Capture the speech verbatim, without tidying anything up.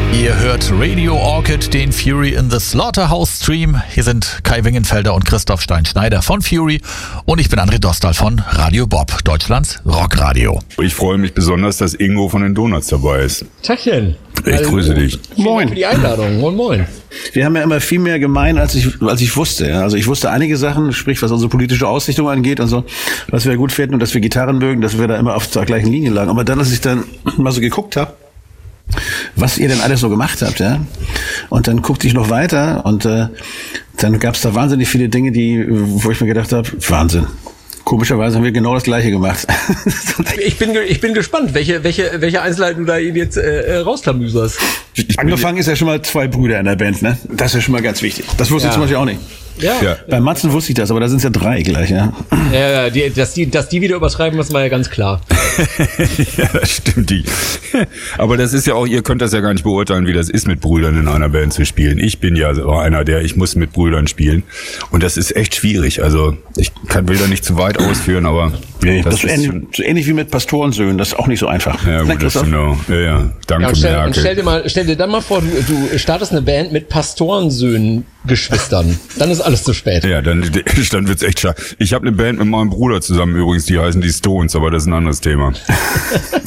Ihr hört Radio Orchid, den Fury in the Slaughterhouse Stream. Hier sind Kai Wingenfelder und Christoph Stein-Schneider von Fury und ich bin André Dostal von Radio Bob, Deutschlands Rockradio. Ich freue mich besonders, dass Ingo von den Donuts dabei ist. Tachchen. Ich also, grüße dich. Moin. Für die Einladung. Moin, moin. Wir haben ja immer viel mehr gemein, als ich, als ich wusste. Also ich wusste einige Sachen, sprich was unsere politische Ausrichtung angeht und so, was wir gut finden und dass wir Gitarren mögen, dass wir da immer auf der gleichen Linie lagen. Aber dann, als ich dann mal so geguckt habe, was ihr denn alles so gemacht habt, ja. Und dann guckte ich noch weiter und äh, dann gab es da wahnsinnig viele Dinge, die, wo ich mir gedacht habe, Wahnsinn. Komischerweise haben wir genau das Gleiche gemacht. Ich bin, ich bin gespannt, welche, welche, welche Einzelheiten du da jetzt äh, rausklamüserst. Angefangen ist ja schon mal zwei Brüder in der Band, ne? Das ist ja schon mal ganz wichtig. Das wusste ja. ich zum Beispiel auch nicht. Ja. ja. Bei Matzen wusste ich das, aber da sind es ja drei gleich, ja. Ja, die, dass, die, dass die wieder übertreiben, das war ja ganz klar. Ja, das stimmt. Die. Aber das ist ja auch, ihr könnt das ja gar nicht beurteilen, wie das ist, mit Brüdern in einer Band zu spielen. Ich bin ja so einer, der, ich muss mit Brüdern spielen. Und das ist echt schwierig. Also, ich kann, will da nicht zu weit ausführen, aber. Nee, das, das ist ist ähnlich, so ähnlich wie mit Pastorensöhnen, das ist auch nicht so einfach. Ja, gut, das genau. Ja, ja. Danke, ja, und stell, Merkel. und stell dir mal, stell dir dann mal vor, du, du startest eine Band mit Pastorensöhnen, Geschwistern. Dann ist alles zu spät. Ja, dann, dann wird's echt schade. Ich habe eine Band mit meinem Bruder zusammen übrigens, die heißen die Stones, aber das ist ein anderes Thema.